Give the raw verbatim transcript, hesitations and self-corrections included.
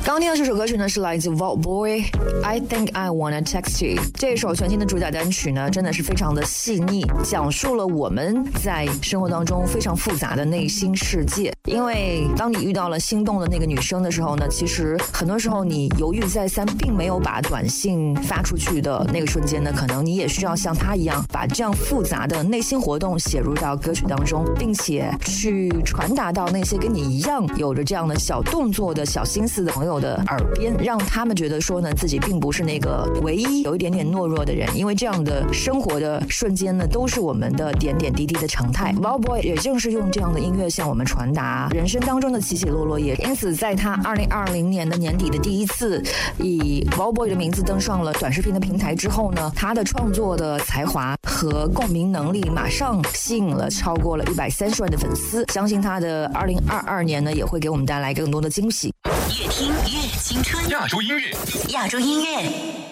刚听的这首歌曲呢，是来自 Vault Boy I Think I Wanna Text You。 这首全新的主打单曲呢，真的是非常的细腻，讲述了我们在生活当中非常复杂的内心世界。因为当你遇到了心动的那个女生的时候呢，其实很多时候你犹豫再三，并没有把短信发出去的那个瞬间呢，可能你也需要像她一样，把这样复杂的内心活动写入到歌曲当中，并且去传达到那些跟你一样有着这样的小动作的小心思的朋友的耳边，让他们觉得说呢，自己并不是那个唯一有一点点懦弱的人。因为这样的生活的瞬间呢，都是我们的点点滴滴的常态。Vault Boy 也正是用这样的音乐向我们传达人生当中的起起落落，也因此在他二零二零年的年底的第一次以 Vault Boy 的名字登上了短视频的平台之后呢，他的创作的才华和共鸣能力马上吸引了超过了一百三十万的粉丝。相信他的二零二二年呢，也会给我们带来更多的惊喜。 越听越青春， 亚洲音乐， 亚洲音乐。